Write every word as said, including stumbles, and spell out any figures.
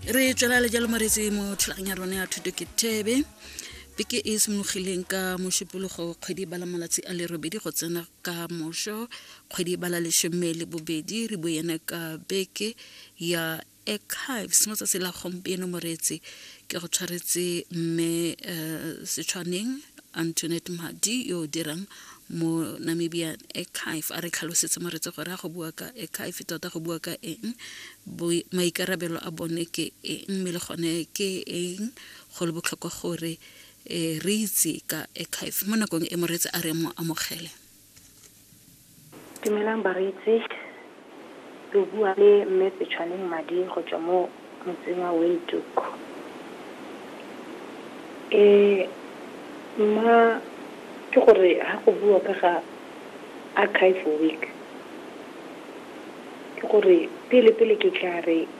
Re tswela le jalo moretsi mo thulaganya rona ya thuto ke tebe beke e simologileng ka mošupologo kgwedi bala malatsi a le robedi go tsena ka mosho kgwedi bala leshome le bobedi re boena ka beke ya archives mo tsa la gompieno moretsi ke go tshwaretse mme Setshwaneng Antoinette Madi yo dirang mo Namibian archive a re tlhalosetse moretsi gore a go bua ka archive tota go bua ka eng maikarabelo a bone ke eng mme le gone ke eng go le botlhokwa gore re itse ka archive mo nakong e moretsi a re mo amogele. Dumelang bareetsi re bua le mme Setshwaneng Madi go tswa mo motseng wa Windhoek. Eh ma ke gore ha go bua ka ga archive week ke gore pele pele ke tla re